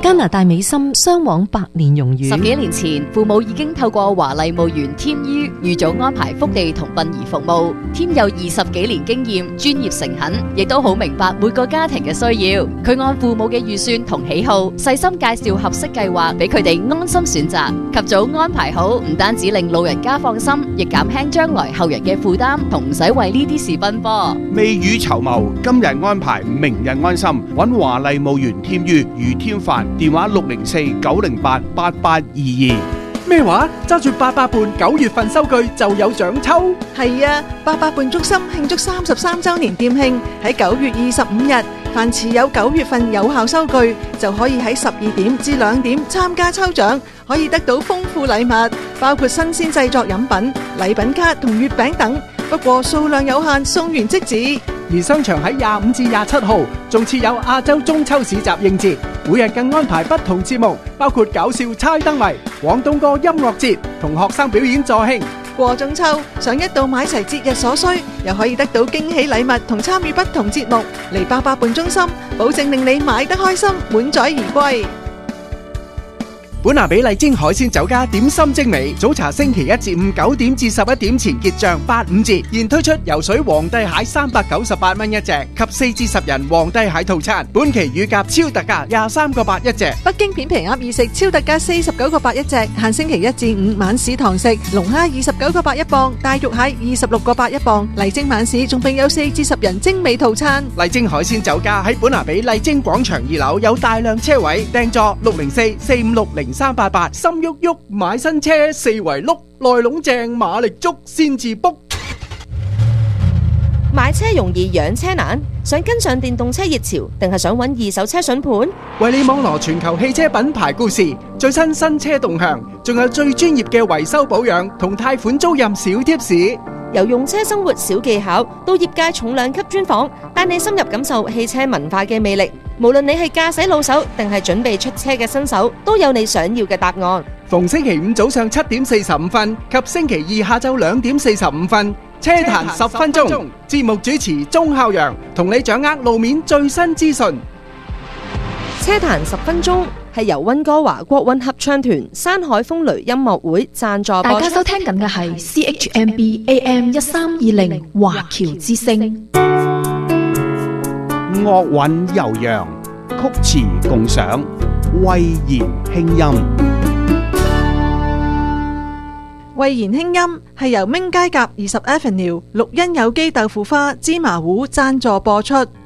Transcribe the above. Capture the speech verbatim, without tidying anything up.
加拿大美心雙往百年榮譽。 十幾年前，父母已經透過華麗墓園添於預早安排福地同殯儀服務。添有二十幾年經驗，專業誠懇，亦都好明白每個家庭嘅需要。佢按父母嘅預算同喜好，細心介紹合適計劃俾佢哋安心選擇。及早安排好，唔單止令老人家放心，亦減輕將來後人嘅負擔，同唔使為呢啲事奔波。 未雨綢繆，今日安排，明日安心。揾華麗墓園添於余添凡，電話六零四九零八八八二二。 咩話？揸住八佰伴九月份收據就有獎抽？ 係啊，八佰伴中心慶祝三十三周年店慶，喺九月二十五日，凡持有九月份有效收據，就可以喺十二點至兩點參加抽獎，可以得到豐富禮物，包括新鮮製作飲品、禮品卡同月餅等。不過數量有限，送完即止。 而商場喺廿五至廿七號仲設有亞洲中秋市集應節，每日更安排不同節目，包括搞笑猜燈謎、廣東歌音樂節同學生表演助興。 過中秋，想一度買齊節日所需，又可以得到驚喜禮物同參與不同節目，嚟八佰伴中心，保證令你買得開心，滿載而歸。 本拿比麗晶海鮮酒家點心精美，早茶星期一至五九點至十一點前結賬八五折，現推出游水皇帝蟹三百九十八蚊一隻及四至十人皇帝蟹套餐，本期乳鴿超特價廿三個八一隻。 北京片皮鴨意食超特價四十九個八一隻，限星期一至五晚市堂食，龍蝦二十九個八一磅，大肉蟹二十六個八一磅。麗晶晚市仲並有四至十人精美套餐。 麗晶海鮮酒家喺本拿比麗晶廣場二樓有大量車位，訂座六零四四五六零三八八，心喐喐買新車四圍碌，內籠正馬力足先至 book。 買車容易養車難，想跟上電動車熱潮，定係想揾二手車筍盤？ 為你網羅全球汽車品牌故事、最新新車動向，仲有最專業嘅維修保養同貸款租賃小貼士。 由用車生活小技巧到業界重量級專訪，帶你深入感受汽車文化嘅魅力。無論你係駕駛老手定係準備出車嘅新手，都有你想要嘅答案。 逢星期五早上七點四十五分及星期二下晝兩點四十五分，車壇十分鐘，節目主持鐘孝陽同你掌握路面最新資訊。 車壇十分鐘係由溫哥華國韻合唱團山海風雷音樂會贊助播出。 大家收聽緊嘅係 C H M B A M 一三二零華僑之聲。 樂韻悠揚，曲詞共賞，蔚然輕音。 蔚然輕音係由明街甲二十 Avenue 綠茵有機豆腐花芝麻糊贊助播出。